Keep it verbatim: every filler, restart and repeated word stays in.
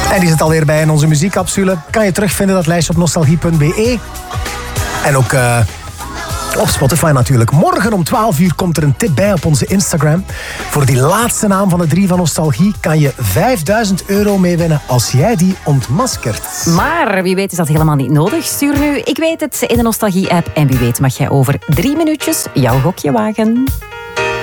En die zit alweer bij in onze muziekcapsule. Kan je terugvinden, dat lijstje op nostalgie punt b e. En ook uh, op Spotify natuurlijk. Morgen om twaalf uur komt er een tip bij op onze Instagram. Voor die laatste naam van de drie van Nostalgie kan je vijfduizend euro meewinnen als jij die ontmaskert. Maar wie weet is dat helemaal niet nodig. Stuur nu Ik Weet Het in de Nostalgie-app. En wie weet mag jij over drie minuutjes jouw gokje wagen.